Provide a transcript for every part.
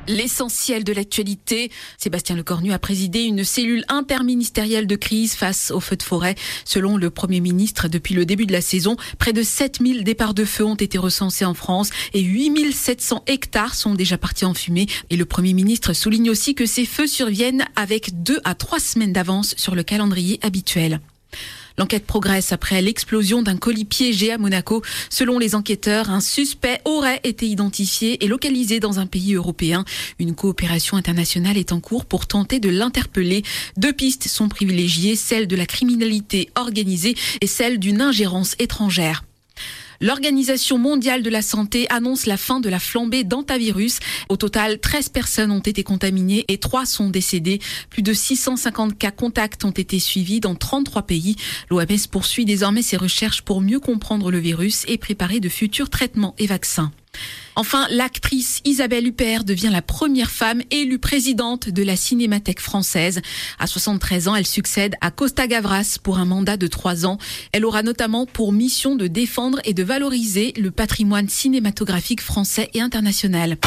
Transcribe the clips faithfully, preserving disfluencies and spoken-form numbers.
L'essentiel de l'actualité, Sébastien Lecornu a présidé une cellule interministérielle de crise face aux feux de forêt. Selon le Premier ministre, depuis le début de la saison, près de sept mille départs de feu ont été recensés en France et huit mille sept cents hectares sont déjà partis en fumée. Et le Premier ministre souligne aussi que ces feux surviennent avec deux à trois semaines d'avance sur le calendrier habituel. L'enquête progresse après l'explosion d'un colis piégé à Monaco. Selon les enquêteurs, un suspect aurait été identifié et localisé dans un pays européen. Une coopération internationale est en cours pour tenter de l'interpeller. Deux pistes sont privilégiées, celle de la criminalité organisée et celle d'une ingérence étrangère. L'Organisation mondiale de la santé annonce la fin de la flambée d'hantavirus. Au total, treize personnes ont été contaminées et trois sont décédées. Plus de six cent cinquante cas contacts ont été suivis dans trente-trois pays. L'O M S poursuit désormais ses recherches pour mieux comprendre le virus et préparer de futurs traitements et vaccins. Enfin, l'actrice Isabelle Huppert devient la première femme élue présidente de la Cinémathèque française. À soixante-treize ans, elle succède à Costa Gavras pour un mandat de trois ans. Elle aura notamment pour mission de défendre et de valoriser le patrimoine cinématographique français et international.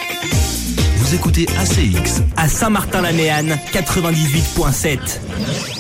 Vous écoutez A C X à Saint-Martin-la-Méanne quatre-vingt-dix-huit virgule sept.